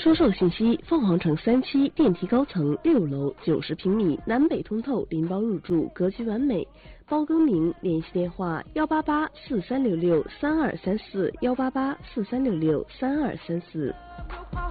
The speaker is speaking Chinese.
出售信息：凤凰城3期电梯高层6楼90平米，南北通透，拎包入住，格局完美。包更名，联系电话：18843663234，18843663234。